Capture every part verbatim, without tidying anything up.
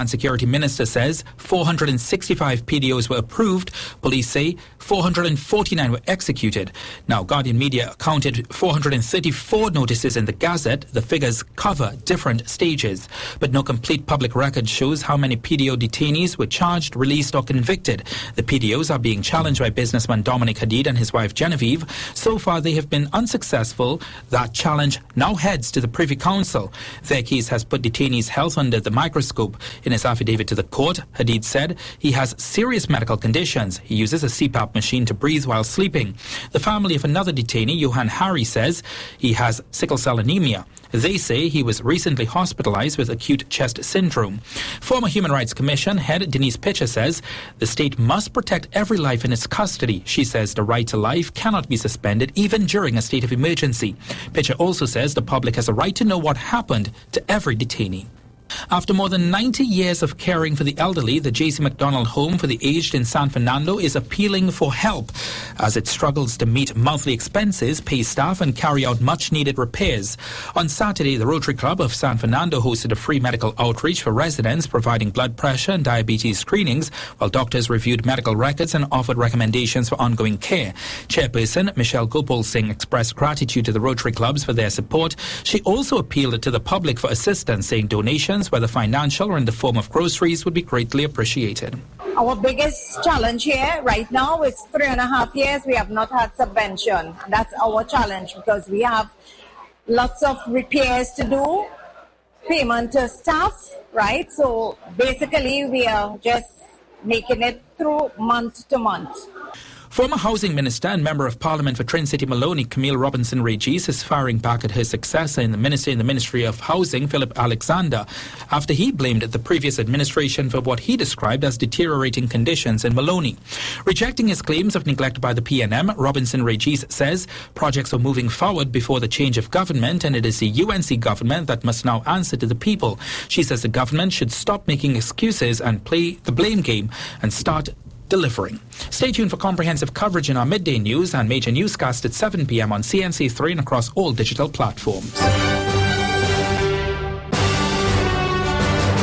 And Security Minister says four hundred sixty-five P D Os were approved. Police say four hundred forty-nine were executed. Now, Guardian Media counted four hundred thirty-four notices in the Gazette. The figures cover different stages, but no complete public record shows how many P D O detainees were charged, released or convicted. The P D Os are being challenged by businessman Dominic Hadid and his wife Genevieve. So far, they have been unsuccessful. That challenge now heads to the Privy Council. Their case has put detainees' health under the microscope. In his affidavit to the court, Hadid said he has serious medical conditions. He uses a C PAP machine to breathe while sleeping. The family of another detainee, Johan Harry, says he has sickle cell anemia. They say he was recently hospitalized with acute chest syndrome. Former Human Rights Commission head Denise Pitcher says the state must protect every life in its custody. She says the right to life cannot be suspended even during a state of emergency. Pitcher also says the public has a right to know what happened to every detainee. After more than ninety years of caring for the elderly, the J C McDonald Home for the Aged in San Fernando is appealing for help as it struggles to meet monthly expenses, pay staff and carry out much-needed repairs. On Saturday, the Rotary Club of San Fernando hosted a free medical outreach for residents, providing blood pressure and diabetes screenings, while doctors reviewed medical records and offered recommendations for ongoing care. Chairperson Michelle Gopal Singh expressed gratitude to the Rotary Clubs for their support. She also appealed to the public for assistance, saying donations, whether financial or in the form of groceries, would be greatly appreciated. Our biggest challenge here right now is three and a half years we have not had subvention. That's our challenge because we have lots of repairs to do, payment to staff, right? So basically we are just making it through month to month. Former Housing Minister and Member of Parliament for Trin City Maloney, Camille Robinson-Regis, is firing back at her successor in the Minister in the Ministry of Housing, Philip Alexander, after he blamed the previous administration for what he described as deteriorating conditions in Maloney. Rejecting his claims of neglect by the P N M, Robinson-Regis says projects are moving forward before the change of government, and it is the U N C government that must now answer to the people. She says the government should stop making excuses and play the blame game and start delivering. Stay tuned for comprehensive coverage in our midday news and major newscast at seven p.m. on C N C three and across all digital platforms.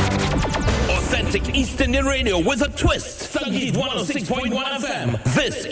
Authentic East Indian Radio with a twist. Sangeet one oh six point one F M. This